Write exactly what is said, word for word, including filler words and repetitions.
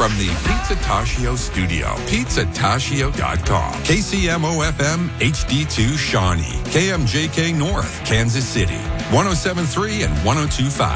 from the Pizza Studio. pizza tashio dot com. K C M O F M H D two Shawnee. K M J K North, Kansas City. one oh seven point three and one oh two point five.